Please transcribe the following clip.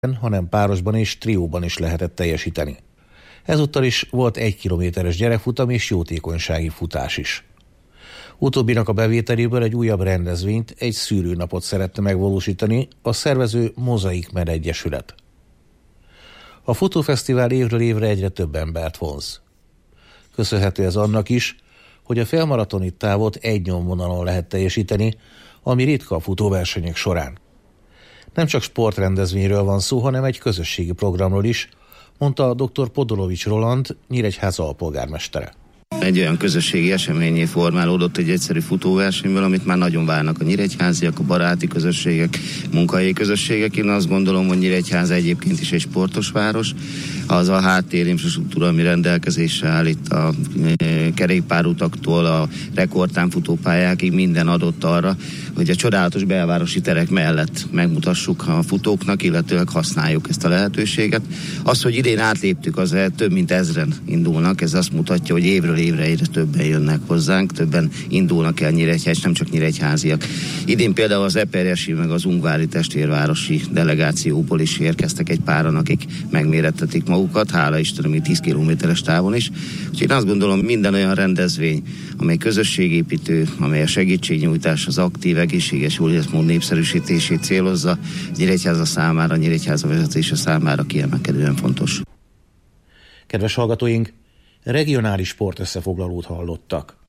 hanem párosban és trióban is lehetett teljesíteni. Ezúttal is volt 1 kilométeres gyerekfutam és jótékonysági futás is. Utóbbinak a bevételéből egy újabb rendezvényt, egy szűrőnapot szeretne megvalósítani a szervező Mozaik Med Egyesület. A futófesztivál évről évre egyre több embert vonz. Köszönhető ez annak is, hogy a félmaratoni távot egy nyomvonalon lehet teljesíteni, ami ritka a futóversenyek során. Nem csak sportrendezvényről van szó, hanem egy közösségi programról is, mondta a dr. Podolovics Roland, Nyíregyháza alpolgármestere. Egy olyan közösségi eseményé formálódott egy egyszerű futóversenyből, amit már nagyon várnak a nyíregyháziak, a baráti közösségek, munkahelyi közösségek. Én azt gondolom, hogy Nyíregyháza egyébként is egy sportos város. Az a háttérinfrastruktúra, ami rendelkezésre áll itt a kerékpárutaktól a rekordtámfutópályákig, minden adott arra, hogy a csodálatos belvárosi terek mellett megmutassuk a futóknak, illetőleg használjuk ezt a lehetőséget. Az, hogy idén átléptük, az több mint 1000-en indulnak, ez azt mutatja, hogy évről évre egyre többen jönnek hozzánk, többen indulnak el Nyíregyház, nem csak nyíregyháziak. Idén például az eperjesi meg az ungvári testvérvárosi delegációból is érkeztek egy páran, akik megmérettetik magukat, hála Istenem, 10 kilométeres távon is. Úgyhogy én azt gondolom, minden olyan rendezvény, amely közösségépítő, amely a segítségnyújtás, az aktív, egészséges jólétmód népszerűsítését célozza, Nyíregyháza számára, Nyíregyháza vezetése számára kiemelkedően fontos. Kedves hallgatóink, regionális sportösszefoglalót hallottak.